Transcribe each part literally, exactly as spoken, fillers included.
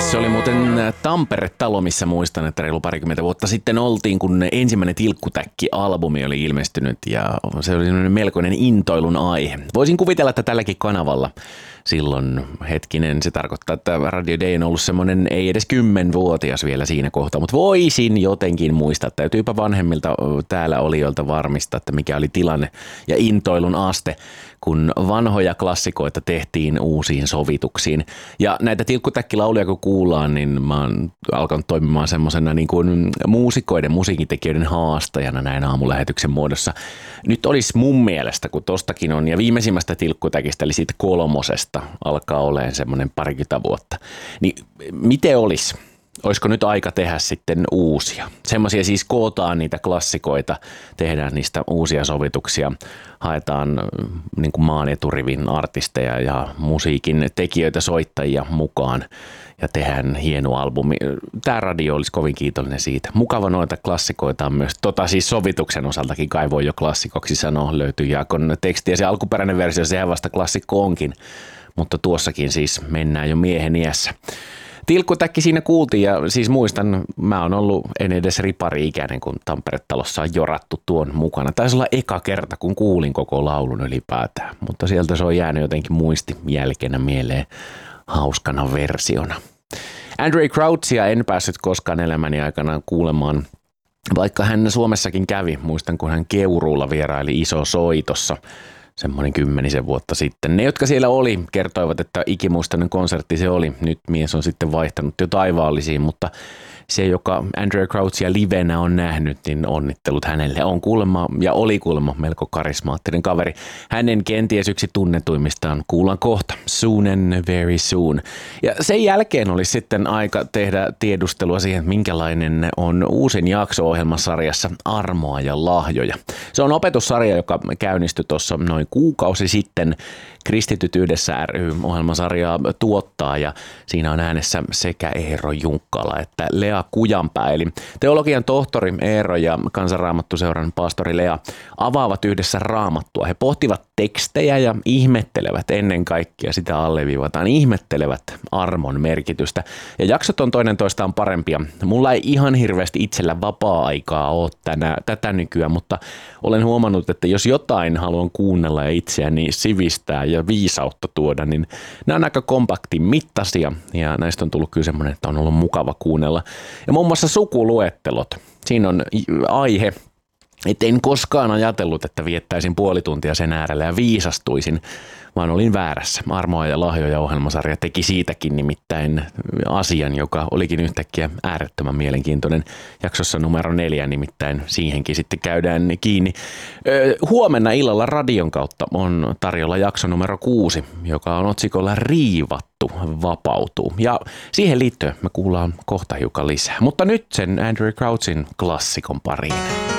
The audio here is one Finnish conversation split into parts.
Se oli muuten Tampere-talo, missä muistan, että reilu parikymmentä vuotta sitten oltiin, kun ensimmäinen Tilkkutäkki-albumi oli ilmestynyt ja se oli melkoinen intoilun aihe. Voisin kuvitella, että tälläkin kanavalla silloin hetkinen, se tarkoittaa, että Radio Day on ollut semmoinen ei edes kymmenvuotias vielä siinä kohtaa, mutta voisin jotenkin muistaa, täytyypä vanhemmilta täällä olijoilta varmistaa, että mikä oli tilanne ja intoilun aste, kun vanhoja klassikoita tehtiin uusiin sovituksiin. Ja näitä tilkkutäkkilauluja kun kuullaan, niin mä oon alkanut toimimaan semmoisena niin kuin muusikoiden, musiikintekijöiden haastajana näin aamulähetyksen muodossa. Nyt olisi mun mielestä, kun tostakin on, ja viimeisimmästä tilkkutäkistä, eli siitä kolmosesta, alkaa olemaan semmoinen parikymmentä vuotta. Niin miten olisi? Olisiko nyt aika tehdä sitten uusia? Semmoisia siis kootaan niitä klassikoita, tehdään niistä uusia sovituksia, haetaan niin kuin maan eturivin artisteja ja musiikin tekijöitä, soittajia mukaan ja tehdään hieno albumi. Tämä radio olisi kovin kiitollinen siitä. Mukava noita klassikoita on myös. Tota siis sovituksen osaltakin kai voi jo klassikoksi sanoa. Löytyy Jaakon teksti ja se alkuperäinen versio, sehän vasta klassikko onkin, mutta tuossakin siis mennään jo miehen iässä. Tilkkutäkki siinä kuultiin ja siis muistan, mä oon ollut en edes ripari-ikäinen, kun Tampere-talossa on jorattu tuon mukana. Taisi olla eka kerta, kun kuulin koko laulun ylipäätään, mutta sieltä se on jäänyt jotenkin muisti jälkeenä mieleen hauskana versiona. Andraé Crouchia en päässyt koskaan elämäni aikana kuulemaan, vaikka hän Suomessakin kävi. Muistan, kun hän Keuruulla vieraili Iso Soitossa semmoinen kymmenisen vuotta sitten. Ne, jotka siellä oli, kertoivat, että ikimuistainen konsertti se oli. Nyt mies on sitten vaihtanut jo taivaallisiin, mutta se, joka Andraé Crouchia livenä on nähnyt, niin onnittelut hänelle. On kuulemma ja oli kuulemma melko karismaattinen kaveri. Hänen kenties yksi tunnetuimmistaan kuullaan kohta. Soon and very soon. Ja sen jälkeen olisi sitten aika tehdä tiedustelua siihen, että minkälainen on uusin jakso-ohjelmasarjassa Armoa ja lahjoja. Se on opetussarja, joka käynnistyi tuossa noin kuukausi sitten. Kristityt yhdessä ry-ohjelmasarjaa tuottaa ja siinä on äänessä sekä Eero Junkkala että Lea Kujanpää. Eli teologian tohtori Eero ja Kansanraamattuseuran pastori Lea avaavat yhdessä raamattua. He pohtivat tekstejä ja ihmettelevät ennen kaikkea, sitä alleviivataan, ihmettelevät armon merkitystä. Ja jaksot on toinen toistaan parempia. Mulla ei ihan hirveästi itsellä vapaa-aikaa ole tänä, tätä nykyään, mutta olen huomannut, että jos jotain haluan kuunnella ja itseäni sivistää ja viisautta tuoda, niin nämä on aika kompaktin mittaisia ja näistä on tullut kyllä semmoinen, että on ollut mukava kuunnella. Ja muun muassa sukuluettelot. Siinä on aihe, että en koskaan ajatellut, että viettäisin puoli tuntia sen äärellä ja viisastuisin, vaan olin väärässä. Armoa ja lahjoja -ohjelmasarja teki siitäkin nimittäin asian, joka olikin yhtäkkiä äärettömän mielenkiintoinen. Jaksossa numero neljä nimittäin siihenkin sitten käydään kiinni. Öö, huomenna illalla radion kautta on tarjolla jakso numero kuusi, joka on otsikolla Riivattu vapautuu. Ja siihen liittyen me kuullaan kohta hiukan lisää. Mutta nyt sen Andraé Crouchin klassikon pariin.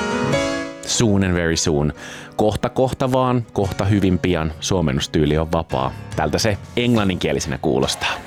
Soon and very soon. Kohta kohta vaan, kohta hyvin pian. Suomennustyyli on vapaa. Tältä se englanninkielisenä kuulostaa.